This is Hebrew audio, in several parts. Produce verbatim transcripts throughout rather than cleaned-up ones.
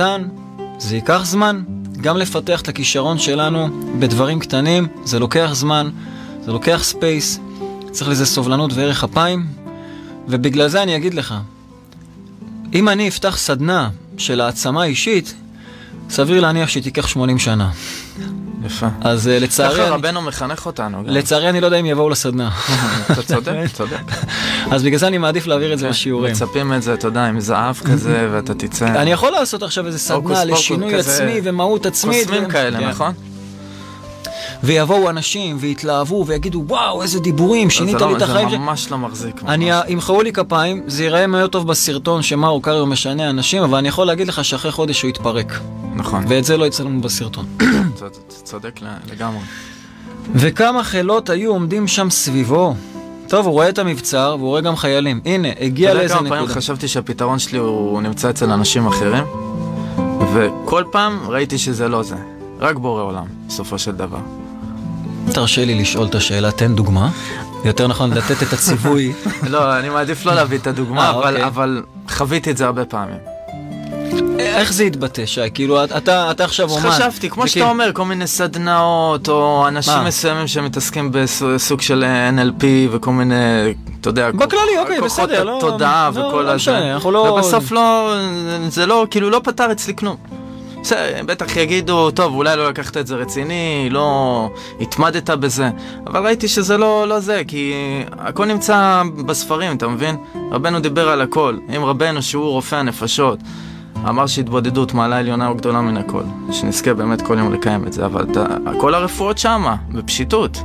קטן, זה ייקח זמן. גם לפתח את הכישרון שלנו בדברים קטנים, זה לוקח זמן, זה לוקח ספייס, צריך לזה סובלנות וערך אפיים, ובגלל זה אני אגיד לך, אם אני אפתח סדנה של העצמה אישית, סביר להניח שהיא תיקח שמונים שנה. יפה. אז לצערי... ככה רבנו מחנך אותנו. לצערי אני לא יודע אם יבואו לסדנה. אתה צודק, צודק. אז בגלל זה אני מעדיף להעביר את זה בשיעורים. מצפים את זה, אתה יודע, עם זהב כזה, ואתה תצא... אני יכול לעשות עכשיו איזה סדנה לשינוי עצמי ומהות עצמית. קוסמים כאלה, נכון? ויבואו אנשים ויתלהבו ויגידו, וואו, איזה דיבורים, שינית לי את החיים. זה ממש לא מחזיק. ימחאו לי כפיים, זה ייראה מאוד טוב בסרטון שמאור קריו משנה אנשים, אבל אני יכול להגיד לך שאחרי חודש הוא יתפרק. נכון. ואת זה לא יצלמו בסרטון. צודק לגמרי. וכמה חילות היו עומדים שם סביבו. טוב, הוא רואה את המבצר, והוא רואה גם חיילים. הנה, הגיע לאיזה נקודה. כמה פעמים חשבתי שהפתרון שלי הוא נמצא אצל אנשים אחרים, וכל פעם ראיתי שזה לא זה. רק בורא עולם, בסופו של דבר. תרשה לי לשאול את השאלה, תן דוגמה. יותר נכון לתת את הציווי. לא, אני מעדיף לא להביא את הדוגמה, אבל חוויתי את זה הרבה פעמים. איך זה התבטא, שי? כאילו, אתה, אתה עכשיו אומן. חשבתי, כמו שאתה אומר, כל מיני סדנאות, או אנשים מסוימים שמתעסקים בסוג של אן אל פי, וכל מיני, אתה יודע, בכללי, אוקיי, בסדר, לא, תודעה וכל הזה. ובסוף לא, זה לא, כאילו, לא פתר אצלי כלום. בטח יגידו, טוב, אולי לא לקחת את זה רציני, לא התמדת בזה, אבל ראיתי שזה לא, לא זה, כי הכל נמצא בספרים, אתה מבין? רבנו דיבר על הכל. אם רבנו, שהוא רופא הנפשות, אמר שהתבודדות מעלה עליונה או גדולה מן הכל, שנזכה באמת כל יום לקיים את זה, אבל אתה, כל הרפואות שמה, בפשיטות.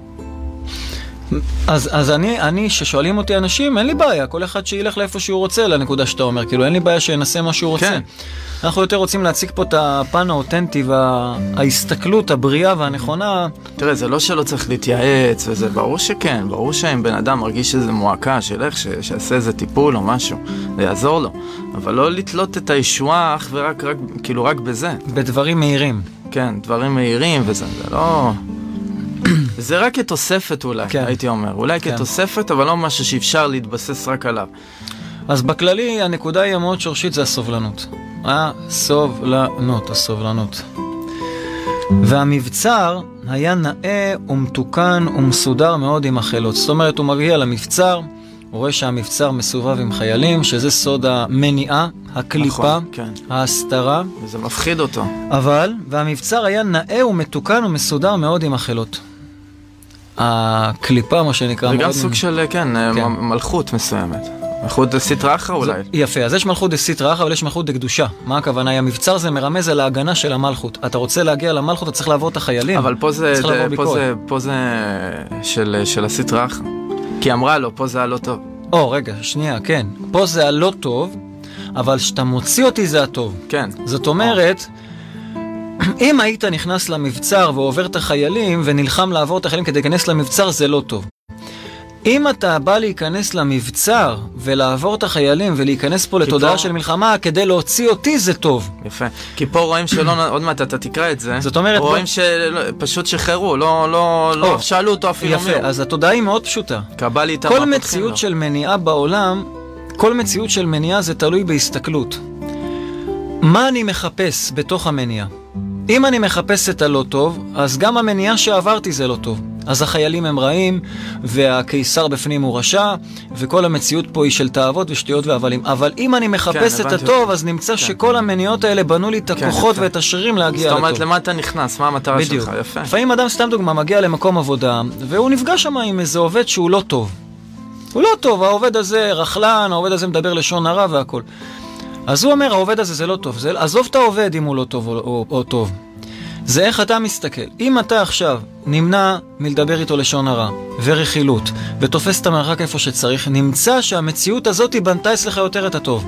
אז, אז אני, אני, ששואלים אותי אנשים, אין לי בעיה, כל אחד שילך לאיפה שהוא רוצה, לנקודה שאתה אומר, כאילו, אין לי בעיה שינסה מה שהוא רוצה. כן. אנחנו יותר רוצים להציג פה את הפן האותנטי וההסתכלות, הבריאה והנכונה. תראה, זה לא שלא צריך להתייעץ, וזה ברור שכן, ברור שאם בן אדם מרגיש איזה מועקה, שילך, שיעשה איזה טיפול או משהו, זה יעזור לו. אבל לא לתלות את הישועה אך ורק, רק, כאילו, רק בזה. בדברים מהירים. כן, דברים מהירים וזה, זה לא... זה רק כתוספת אולי, כן. הייתי אומר. אולי כן. כתוספת, אבל לא משהו שאפשר להתבסס רק עליו. אז בכללי, הנקודה היא מאוד שורשית, זה הסובלנות. הסובלנות, הסובלנות. והמבצר היה נאה ומתוקן ומסודר מאוד עם החילות. זאת אומרת, הוא מגיע למבצר, הוא רואה שהמבצר מסובב עם חיילים, שזה סוד המניעה, הקליפה, נכון, כן. ההסתרה. וזה מפחיד אותו. אבל, והמבצר היה נאה ומתוקן ומסודר מאוד עם החילות. הקליפה, מה שנקרא. זה גם סוג של, כן, כן. מלכות מסוימת. מלכות דסית רחה אולי. יפה, אז יש מלכות דסית רחה, אבל יש מלכות דקדושה. מה הכוונה? המבצר זה מרמז על ההגנה של המלכות. אתה רוצה להגיע למלכות, אתה צריך לעבור את החיילים. אבל פה זה, פה זה, פה זה של, של הסית רחה. כי אמרה לו, פה זה הלא טוב. או, רגע, שנייה, כן. פה זה הלא טוב, אבל שאתה מוציא אותי זה הטוב. כן. זאת אומרת, אם היית נכנס למבצר ועובר את החיילים, ונלחם לעבור את החיילים כדי להיכנס למבצר, זה לא טוב. אם אתה בא להיכנס למבצר ולעבור את החיילים ולהיכנס פה לתודעה של מלחמה כדי להוציא אותי, זה טוב. יפה. כי פה רואים שלא, עוד מעט אתה תקרא את זה. זאת אומרת, רואים שפשוט שחררו, לא, לא, לא שאלו אותו אפילו. יפה, אז התודעה היא מאוד פשוטה. כל מציאות של מניעה בעולם, כל מציאות של מניעה זה תלוי בהסתכלות. מה אני מחפש בתוך המניעה? אם אני מחפש את הלא טוב, אז גם המניעה שעברתי זה לא טוב. אז החיילים הם רעים, והקיסר בפנים הוא רשע, וכל המציאות פה היא של תאוות ושטויות והבלים. אבל אם אני מחפש כן, את הטוב, אז נמצא כן. שכל המניעות האלה בנו לי את הכוחות כן, ואת השרירים להגיע לטוב. זאת אומרת, למה אתה נכנס? מה המטרה בדיוק. שלך? יפה. לפעמים אדם, סתם דוגמה, מגיע למקום עבודה, והוא נפגש שם עם איזה עובד שהוא לא טוב. הוא לא טוב, העובד הזה רכלן, העובד הזה מדבר לשון הרע והכל. אז הוא אומר, העובד הזה זה לא טוב. זה, עזוב את העובד אם הוא לא טוב או, או, או טוב. זה איך אתה מסתכל. אם אתה עכשיו נמנע מלדבר איתו לשון הרע ורכילות ותופס את המרחק איפה שצריך, נמצא שהמציאות הזאת בנתה אצלך יותר את הטוב.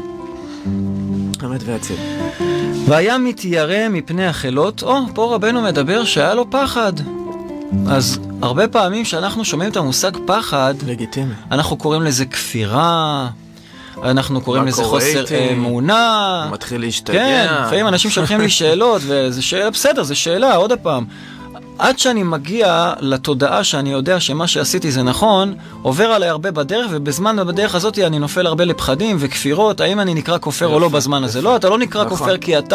אמת ויציב. והיה מתיירא מפני החילות. או, פה רבנו מדבר שהיה לו פחד. אז הרבה פעמים שאנחנו שומעים את המושג פחד, לגיטימי. אנחנו קוראים לזה כפירה, אנחנו קוראים לזה חוסר אמונה. הוא מתחיל להשתגע. כן, לפעמים אנשים שולחים לי שאלות, וזה שאלה, בסדר, זה שאלה, עוד הפעם. עד שאני מגיע לתודעה שאני יודע שמה שעשיתי זה נכון, עובר עליי הרבה בדרך, ובזמן בדרך הזאת אני נופל הרבה לפחדים וכפירות, האם אני נקרא כופר או לא בזמן הזה. לא, אתה לא נקרא כופר כי אתה